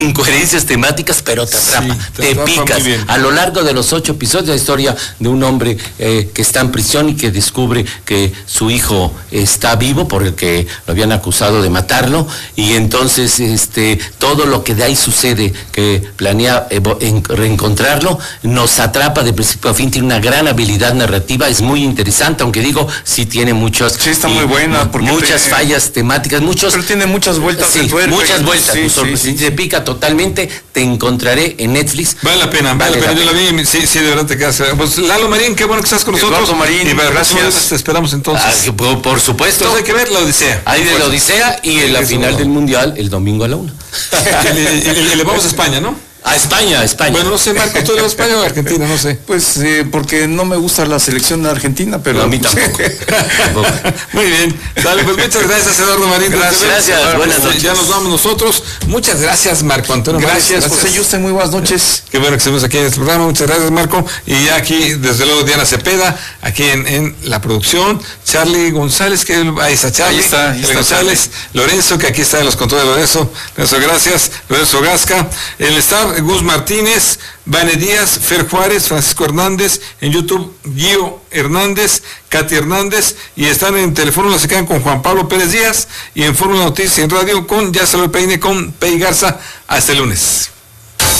incoherencias temáticas, pero te atrapa, Sí, te picas. A lo largo de los 8 episodios, la historia de un hombre que está en prisión y que descubre que su hijo está vivo porque lo habían acusado de matarlo, y entonces todo lo que de ahí sucede, que planea reencontrarlo, nos atrapa de principio a fin. Tiene una gran habilidad narrativa, es muy interesante, aunque digo, sí tiene muchos... Sí, está muy buena, porque muchas fallas temáticas, pero tiene muchas vueltas de tuerca. Muchas vueltas, sí. te pica totalmente. Te encontraré en Netflix. Vale la pena, yo la vi, sí, de verdad te quedas. Pues Lalo Marín, qué bueno que estás con nosotros. Eduardo Marín, y gracias. Te esperamos entonces. Por supuesto. Entonces hay que ver la Odisea. Hay de la Odisea y en la final del Mundial el domingo a la 1. Y le vamos a España, ¿no? A España. Bueno, no sé, Marco, ¿tú eres de España o de Argentina? No sé. Pues porque no me gusta la selección de Argentina, pero... No, a mí tampoco. Muy bien. Dale, pues muchas gracias, Eduardo Marín. Gracias. Buenas noches. Ya nos vamos nosotros. Muchas gracias, Marco Antonio. Gracias, José Yuste, muy buenas noches. Qué bueno que estemos aquí en este programa. Muchas gracias, Marco. Y ya aquí, desde luego, Diana Cepeda, aquí en la producción. Charlie González, que ahí está Charlie. Ahí está González. Lorenzo, que aquí está en los controles de Lorenzo. Gracias. Lorenzo Gasca. El staff, Gus Martínez, Vane Díaz, Fer Juárez, Francisco Hernández, en YouTube, Gio Hernández, Katy Hernández, y están en Telefórmula, se quedan con Juan Pablo Pérez Díaz, y en Fórmula Noticias en Radio con Ya Salió el Peine, con Pei Garza. Hasta el lunes.